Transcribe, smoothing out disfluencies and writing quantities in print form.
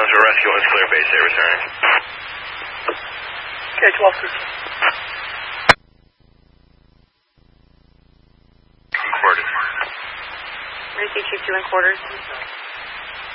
Brunswick Rescue is clear base 8 returning. Okay, 12 crew. Recorded. Receive Chief 2 in quarters.